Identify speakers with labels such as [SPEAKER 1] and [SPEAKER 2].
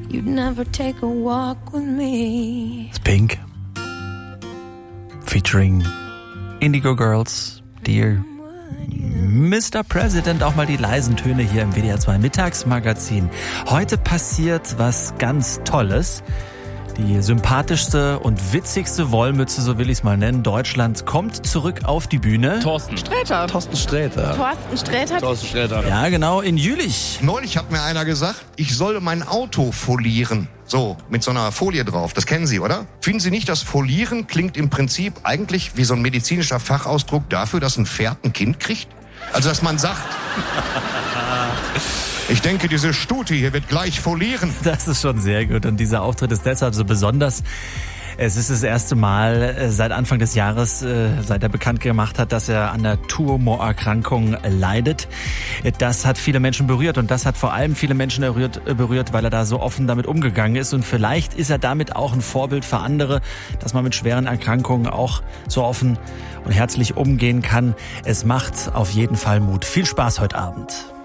[SPEAKER 1] you'd never take a walk with me.
[SPEAKER 2] Pink featuring Indigo Girls, Dear Mr. President, auch mal die leisen Töne hier im WDR 2 Mittagsmagazin. Heute passiert was ganz Tolles. Die sympathischste und witzigste Wollmütze, so will ich es mal nennen, Deutschlands, kommt zurück auf die Bühne.
[SPEAKER 3] Thorsten Sträter.
[SPEAKER 2] Ja, genau, in Jülich.
[SPEAKER 4] Neulich hat mir einer gesagt, ich soll mein Auto folieren. So, mit so einer Folie drauf. Das kennen Sie, oder? Finden Sie nicht, dass Folieren klingt im Prinzip eigentlich wie so ein medizinischer Fachausdruck dafür, dass ein Pferd ein Kind kriegt? Also, dass man sagt... Ich denke, diese Stute hier wird gleich folieren.
[SPEAKER 2] Das ist schon sehr gut und dieser Auftritt ist deshalb so besonders. Es ist das erste Mal seit Anfang des Jahres, seit er bekannt gemacht hat, dass er an der Tumorerkrankung leidet. Das hat viele Menschen berührt und das hat vor allem viele Menschen berührt, weil er da so offen damit umgegangen ist. Und vielleicht ist er damit auch ein Vorbild für andere, dass man mit schweren Erkrankungen auch so offen und herzlich umgehen kann. Es macht auf jeden Fall Mut. Viel Spaß heute Abend.